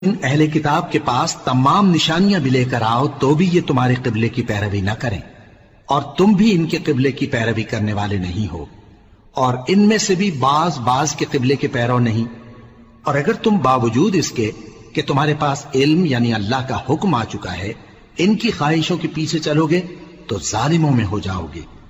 अहले किताब के पास तमाम निशानियां भी लेकर आओ तो भी ये तुम्हारे किबले की पैरवी न करें, और तुम भी इनके किबले की पैरवी करने वाले नहीं हो, और इनमें से भी बाज बाज के किबले के पैरव नहीं। और अगर तुम बावजूद इसके कि तुम्हारे पास इल्म यानी अल्लाह का हुक्म आ चुका है, इनकी ख्वाहिशों के पीछे चलोगे तो जालिमों में हो जाओगे।